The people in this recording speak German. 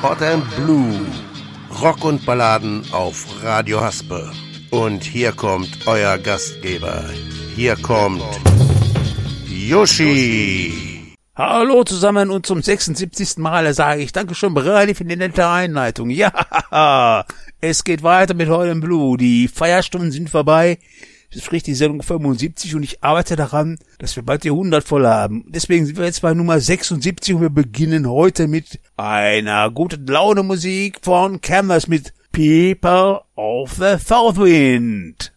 Hot and Blue. Rock und Balladen auf Radio Haspe. Und hier kommt euer Gastgeber. Hier kommt Yoshi. Hallo zusammen und zum 76. Mal sage ich Dankeschön, Brady, für die nette Einleitung. Ja, es geht weiter mit Hot and Blue. Die Feierstunden sind vorbei. Das ist richtig, Sendung 75 und ich arbeite daran, dass wir bald die 100 voll haben. Deswegen sind wir jetzt bei Nummer 76 und wir beginnen heute mit einer guten Laune Musik von Canvas mit People of the South Wind.